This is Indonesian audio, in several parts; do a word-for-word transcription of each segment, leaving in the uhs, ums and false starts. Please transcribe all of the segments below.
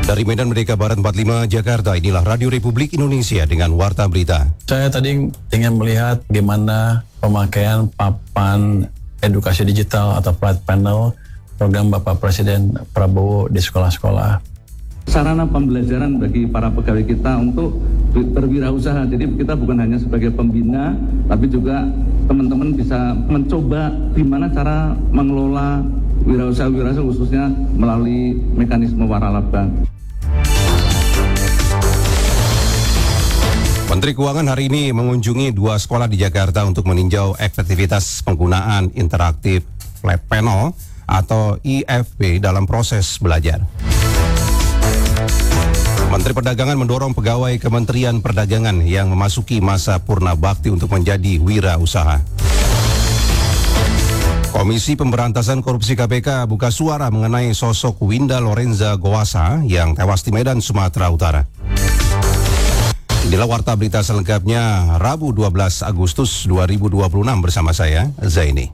Dari Medan Merdeka Barat empat puluh lima Jakarta, inilah Radio Republik Indonesia dengan Warta Berita. Saya tadi ingin melihat bagaimana pemakaian papan edukasi digital atau flat panel program Bapak Presiden Prabowo di sekolah-sekolah. Sarana pembelajaran bagi para pegawai kita untuk berwirausaha. Jadi kita bukan hanya sebagai pembina, tapi juga teman-teman bisa mencoba gimana cara mengelola wirausaha-wirausaha khususnya melalui mekanisme waralaba. Menteri Keuangan hari ini mengunjungi dua sekolah di Jakarta untuk meninjau efektivitas penggunaan interaktif flat panel atau I F P dalam proses belajar. Menteri Perdagangan mendorong pegawai Kementerian Perdagangan yang memasuki masa purna bakti untuk menjadi wirausaha. Komisi Pemberantasan Korupsi K P K buka suara mengenai sosok Winda Lorenza Goasa yang tewas di Medan, Sumatera Utara. Inilah Warta Berita selengkapnya Rabu dua belas Agustus dua ribu dua puluh enam bersama saya, Zaini.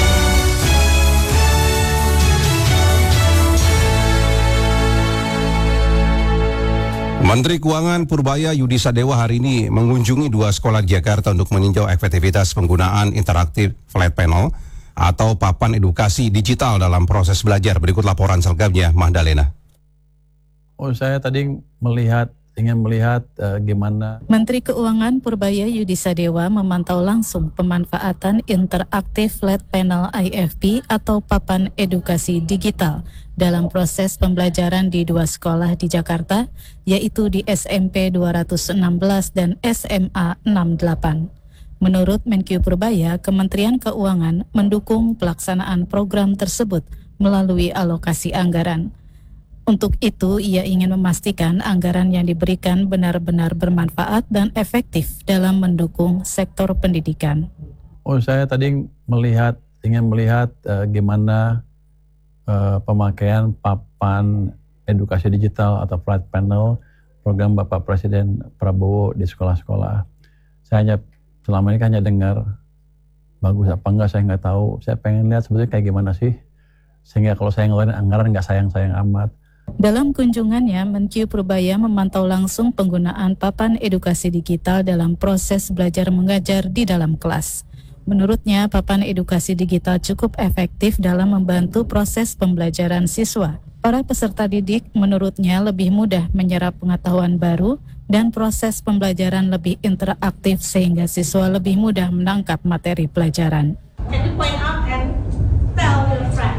Menteri Keuangan Purbaya Yudi Sadewa hari ini mengunjungi dua sekolah di Jakarta untuk meninjau efektivitas penggunaan interaktif flat panel atau papan edukasi digital dalam proses belajar. Berikut laporan selengkapnya, Mahdalena. Oh, saya tadi melihat ingin melihat uh, gimana Menteri Keuangan Purbaya Yudi Sadewa memantau langsung pemanfaatan interaktif flat panel I F P atau papan edukasi digital dalam proses pembelajaran di dua sekolah di Jakarta, yaitu di S M P dua ratus enam belas dan S M A enam puluh delapan. Menurut Menkyu Purbaya, Kementerian Keuangan mendukung pelaksanaan program tersebut melalui alokasi anggaran. Untuk itu, ia ingin memastikan anggaran yang diberikan benar-benar bermanfaat dan efektif dalam mendukung sektor pendidikan. Oh, saya tadi melihat ingin melihat uh, gimana uh, pemakaian papan edukasi digital atau flat panel program Bapak Presiden Prabowo di sekolah-sekolah. Saya hanya selama ini hanya dengar, bagus apa enggak saya nggak tahu. Saya pengen lihat sebetulnya kayak gimana sih, sehingga kalau saya ngeluarin anggaran nggak sayang-sayang amat. Dalam kunjungannya, Menkyu Purbaya memantau langsung penggunaan papan edukasi digital dalam proses belajar mengajar di dalam kelas. Menurutnya, papan edukasi digital cukup efektif dalam membantu proses pembelajaran siswa. Para peserta didik menurutnya lebih mudah menyerap pengetahuan baru dan proses pembelajaran lebih interaktif sehingga siswa lebih mudah menangkap materi pelajaran. Can you point out and tell your friend?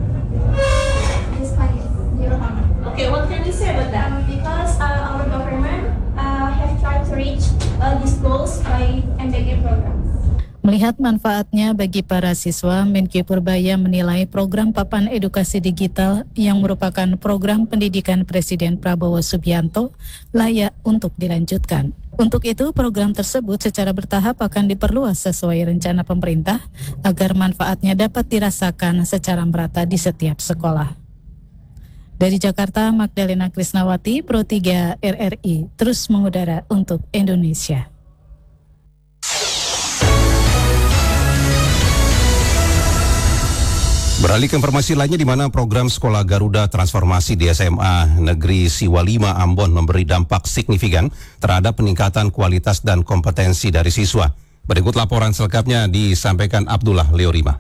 Okay, what can you say about that? Um, because uh, our government uh, have tried to reach uh, these goals by M B G program. Melihat manfaatnya bagi para siswa, Menkyu Purbaya menilai program papan edukasi digital yang merupakan program pendidikan Presiden Prabowo Subianto layak untuk dilanjutkan. Untuk itu, program tersebut secara bertahap akan diperluas sesuai rencana pemerintah agar manfaatnya dapat dirasakan secara merata di setiap sekolah. Dari Jakarta, Magdalena Krisnawati, Pro tiga R R I, terus mengudara untuk Indonesia. Beralih ke informasi lainnya, di mana program Sekolah Garuda Transformasi di S M A Negeri Siwa lima Ambon memberi dampak signifikan terhadap peningkatan kualitas dan kompetensi dari siswa. Berikut laporan selengkapnya disampaikan Abdullah Leorima.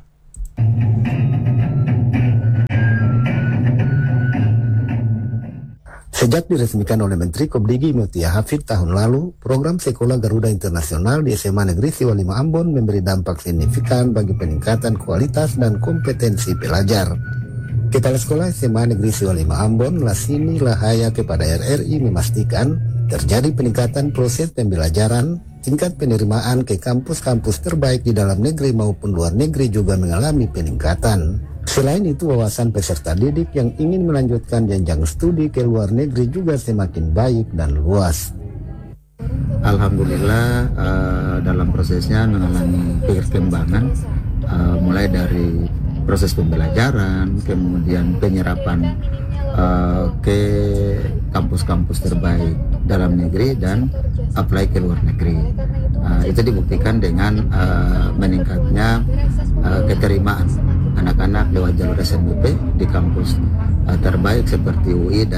Sejak diresmikan oleh Menteri Kobdigi Mutia Hafid tahun lalu, program Sekolah Garuda Internasional di S M A Negeri Siwa lima Ambon memberi dampak signifikan bagi peningkatan kualitas dan kompetensi pelajar. Kepala Sekolah S M A Negeri Siwa lima Ambon, Lasini Lahaya kepada R R I memastikan terjadi peningkatan proses pembelajaran, tingkat penerimaan ke kampus-kampus terbaik di dalam negeri maupun luar negeri juga mengalami peningkatan. Selain itu, wawasan peserta didik yang ingin melanjutkan jenjang studi ke luar negeri juga semakin baik dan luas. Alhamdulillah uh, dalam prosesnya mengalami perkembangan uh, mulai dari proses pembelajaran, kemudian penyerapan uh, ke kampus-kampus terbaik dalam negeri dan apply ke luar negeri. Uh, itu dibuktikan dengan uh, meningkatnya uh, keterimaan anak-anak lewat jalur S N B P di kampus uh, terbaik seperti U I dan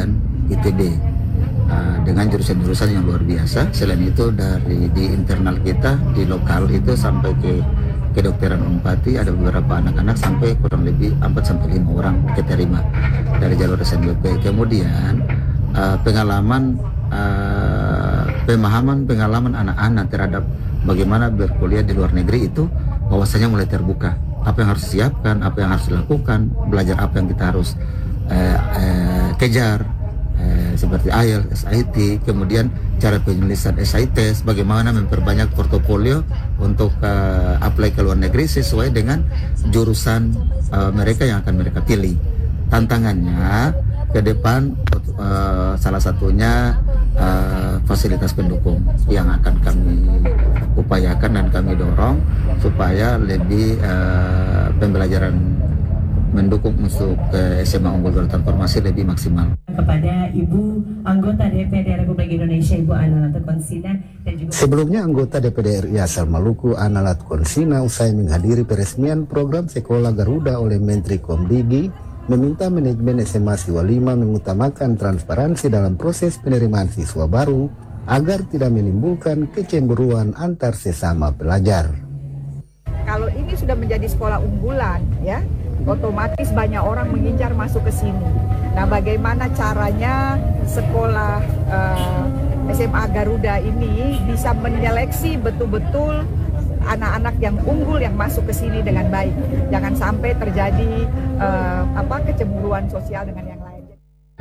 I T B uh, dengan jurusan-jurusan yang luar biasa. Selain itu dari di internal kita di lokal itu sampai ke kedokteran Unpati ada beberapa anak-anak sampai kurang lebih empat sampai lima orang keterima dari jalur S M B P. Kemudian uh, pengalaman uh, pemahaman pengalaman anak-anak terhadap bagaimana berkuliah di luar negeri itu bahwasanya mulai terbuka. Apa yang harus disiapkan, apa yang harus dilakukan, belajar apa yang kita harus eh, eh, kejar, eh, seperti I E L T S, S I T, kemudian cara penulisan S I test, bagaimana memperbanyak portofolio untuk eh, apply ke luar negeri sesuai dengan jurusan eh, mereka yang akan mereka pilih. Tantangannya ke depan uh, salah satunya uh, fasilitas pendukung yang akan kami upayakan dan kami dorong supaya lebih uh, pembelajaran mendukung untuk uh, S M A Unggul Garuda Transformasi lebih maksimal. Kepada Ibu anggota D P D Republik Indonesia Ibu Ana Lat Konsina dan juga sebelumnya anggota D P D R I asal Maluku Ana Lat Konsina usai menghadiri peresmian program Sekolah Garuda oleh Menteri Komdigi meminta manajemen S M A Siwa lima mengutamakan transparansi dalam proses penerimaan siswa baru agar tidak menimbulkan kecemburuan antar sesama pelajar. Kalau ini sudah menjadi sekolah unggulan, ya, otomatis banyak orang mengincar masuk ke sini. Nah, bagaimana caranya sekolah uh, S M A Garuda ini bisa menyeleksi betul-betul anak-anak yang unggul yang masuk ke sini dengan baik. Jangan sampai terjadi uh, apa kecemburuan sosial dengan yang lain.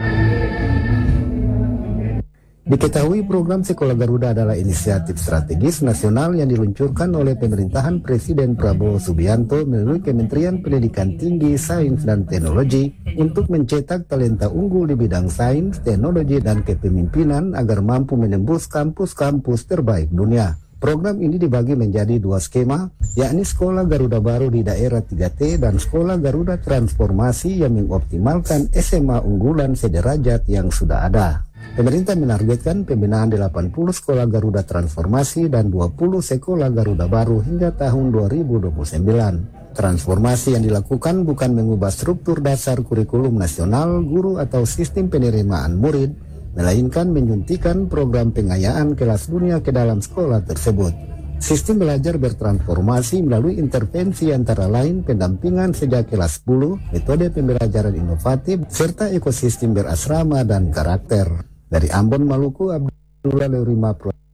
Diketahui program Sekolah Garuda adalah inisiatif strategis nasional yang diluncurkan oleh pemerintahan Presiden Prabowo Subianto melalui Kementerian Pendidikan Tinggi, Sains, dan Teknologi untuk mencetak talenta unggul di bidang sains, teknologi, dan kepemimpinan agar mampu menembus kampus-kampus terbaik dunia. Program ini dibagi menjadi dua skema, yakni Sekolah Garuda Baru di daerah tiga T dan Sekolah Garuda Transformasi yang mengoptimalkan S M A unggulan sederajat yang sudah ada. Pemerintah menargetkan pembinaan delapan puluh Sekolah Garuda Transformasi dan dua puluh Sekolah Garuda Baru hingga tahun dua ribu dua puluh sembilan. Transformasi yang dilakukan bukan mengubah struktur dasar kurikulum nasional, guru atau sistem penerimaan murid, melainkan menyuntikkan program pengayaan kelas dunia ke dalam sekolah tersebut. Sistem belajar bertransformasi melalui intervensi antara lain pendampingan sejak kelas sepuluh, metode pembelajaran inovatif, serta ekosistem berasrama dan karakter. Dari Ambon, Maluku, Abdullah Leurima Pro.